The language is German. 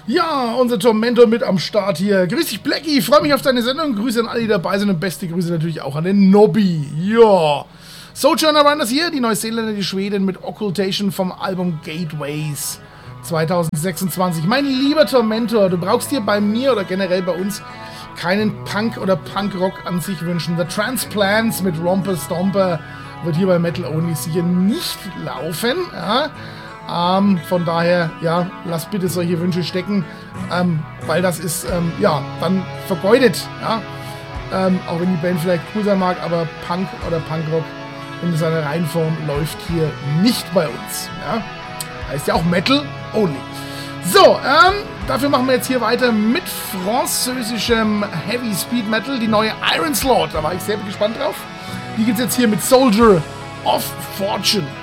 Ja, unser Tormentor mit am Start hier. Grüß dich, Blackie. Freue mich auf deine Sendung. Grüße an alle, die dabei sind und beste Grüße natürlich auch an den Nobby. Ja. Sojourner Runners hier, die Neuseeländer, die Schweden mit Occultation vom Album Gateways 2026. Mein lieber Tormentor, du brauchst dir bei mir oder generell bei uns keinen Punk oder Punkrock an sich wünschen. The Transplants mit Romper Stomper wird hier bei Metal Only sicher nicht laufen. Ja. Von daher, ja, lasst bitte solche Wünsche stecken, weil das ist, dann vergeudet, ja. Auch wenn die Band vielleicht cool sein mag, aber Punk oder Punkrock in seiner Reihenform läuft hier nicht bei uns, ja. Heißt ja auch Metal Only. So, dafür machen wir jetzt hier weiter mit französischem Heavy Speed Metal, die neue Iron Slaughter, da war ich sehr gespannt drauf. Die gibt's jetzt hier mit Soldier of Fortune.